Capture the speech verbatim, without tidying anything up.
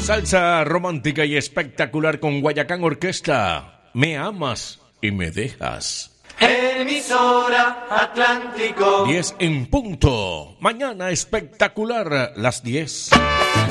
salsa romántica y espectacular con Guayacán Orquesta. Me amas y me dejas. Emisora Atlántico. diez en punto. Mañana espectacular, las diez.